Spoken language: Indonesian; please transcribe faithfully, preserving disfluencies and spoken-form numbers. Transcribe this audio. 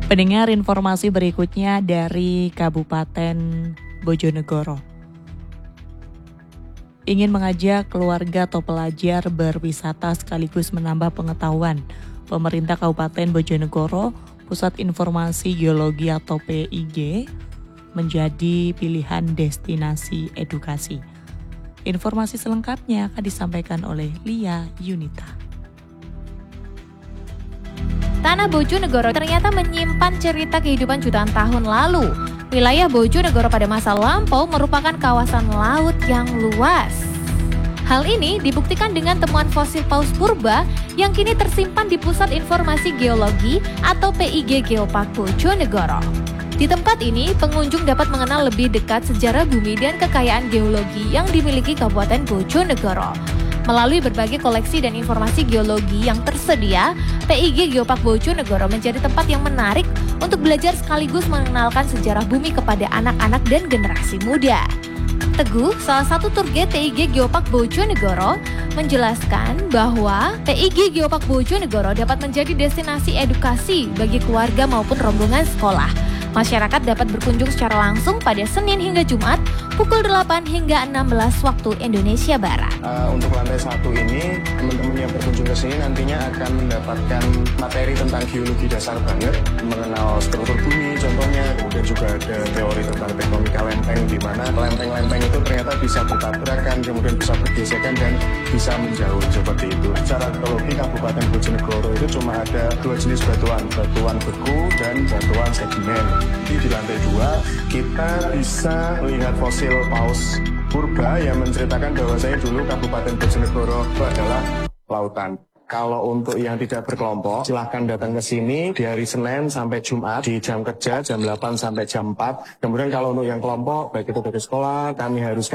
Pendengar, informasi berikutnya dari Kabupaten Bojonegoro. Ingin mengajak keluarga atau pelajar berwisata sekaligus menambah pengetahuan. Pemerintah Kabupaten Bojonegoro, Pusat Informasi Geologi atau P I G, menjadi pilihan destinasi edukasi. Informasi selengkapnya akan disampaikan oleh Lia Yunita. Tanah Bojonegoro ternyata menyimpan cerita kehidupan jutaan tahun lalu. Wilayah Bojonegoro pada masa lampau merupakan kawasan laut yang luas. Hal ini dibuktikan dengan temuan fosil paus purba yang kini tersimpan di Pusat Informasi Geologi atau P I G Geopark Bojonegoro. Di tempat ini, pengunjung dapat mengenal lebih dekat sejarah bumi dan kekayaan geologi yang dimiliki Kabupaten Bojonegoro. Melalui berbagai koleksi dan informasi geologi yang tersedia, P I G Geopark Bojonegoro menjadi tempat yang menarik untuk belajar sekaligus mengenalkan sejarah bumi kepada anak-anak dan generasi muda. Teguh, salah satu tour guide P I G Geopark Bojonegoro, menjelaskan bahwa P I G Geopark Bojonegoro dapat menjadi destinasi edukasi bagi keluarga maupun rombongan sekolah. Masyarakat dapat berkunjung secara langsung pada Senin hingga Jumat pukul delapan hingga enam belas waktu Indonesia Barat. Uh, untuk lantai satu ini, teman-teman yang berkunjung ke sini nantinya akan mendapatkan materi tentang geologi dasar banget, mengenal struktur bumi contohnya, kemudian juga ada teori tentang tektonika lempeng, di mana lempeng-lempeng itu ternyata bisa bertabrakan, kemudian bisa bergesekan dan bisa menjauh seperti itu. Secara geologi Kabupaten Bojonegoro itu cuma ada dua jenis batuan, batuan beku dan batuan sedimen. Di lantai dua kita bisa melihat fosil paus purba yang menceritakan bahwasanya dulu Kabupaten Bojonegoro itu adalah lautan. Kalau untuk yang tidak berkelompok, silahkan datang ke sini di hari Senin sampai Jumat di jam kerja jam delapan sampai jam empat. Kemudian kalau untuk yang kelompok, baik itu dari sekolah, kami harus